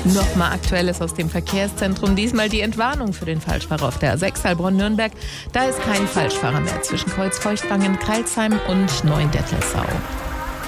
Nochmal Aktuelles aus dem Verkehrszentrum. Diesmal die Entwarnung für den Falschfahrer auf der A6 Heilbronn-Nürnberg. Da ist kein Falschfahrer mehr zwischen Kreuzfeuchtwangen, Crailsheim und Neuendettelsau.